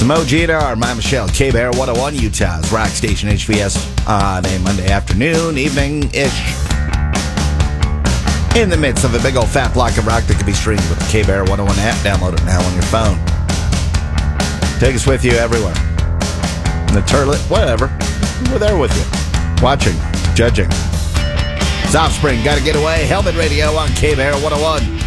Mo Gina, my Michelle, K-Bear, 101 Utah's Rock Station HVS on a Monday afternoon, evening-ish. In the midst of a big old fat block of rock that can be streamed with the K-Bear 101 app. Download it now on your phone. Take us with you everywhere. In the turlet, whatever. We're there with you. Watching, judging. It's Offspring, Gotta Get Away. Helmet Radio on K-Bear 101.